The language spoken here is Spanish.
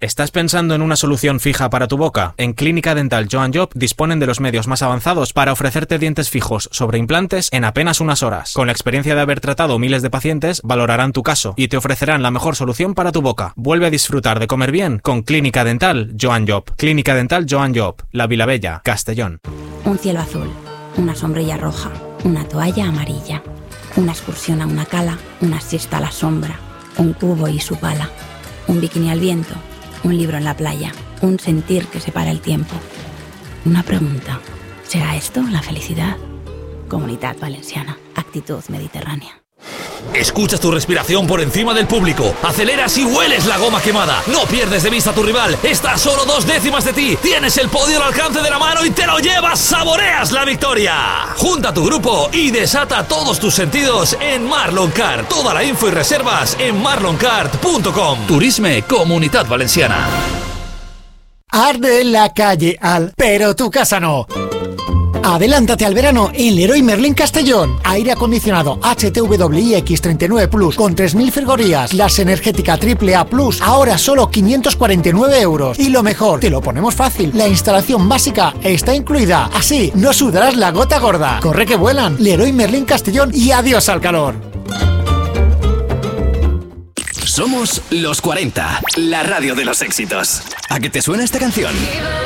¿Estás pensando en una solución fija para tu boca? En Clínica Dental Joan Job disponen de los medios más avanzados para ofrecerte dientes fijos sobre implantes en apenas unas horas. Con la experiencia de haber tratado miles de pacientes, valorarán tu caso y te ofrecerán la mejor solución para tu boca. Vuelve a disfrutar de comer bien con Clínica Dental Joan Job. Clínica Dental Joan Job, La Vilavella, Castellón. Un cielo azul, una sombrilla roja, una toalla amarilla, una excursión a una cala, una siesta a la sombra, un cubo y su pala, un bikini al viento, un libro en la playa, un sentir que separa el tiempo. Una pregunta, ¿será esto la felicidad? Comunidad Valenciana, actitud mediterránea. Escuchas tu respiración por encima del público. Aceleras y hueles la goma quemada. No pierdes de vista a tu rival. Está a solo 2 décimas de ti. Tienes el podio al alcance de la mano y te lo llevas. Saboreas la victoria. Junta tu grupo y desata todos tus sentidos en Marlon Kart. Toda la info y reservas en marlonkart.com. Turisme Comunidad Valenciana. Arde la calle pero tu casa no. Adelántate al verano en Leroy Merlin Castellón. Aire acondicionado HTWI X39 Plus con 3000 frigorías. Gas energética AAA Plus, ahora solo 549 euros. Y lo mejor, te lo ponemos fácil. La instalación básica está incluida. Así no sudarás la gota gorda. Corre que vuelan. Leroy Merlin Castellón y adiós al calor. Somos los 40, la radio de los éxitos. ¿A qué te suena esta canción?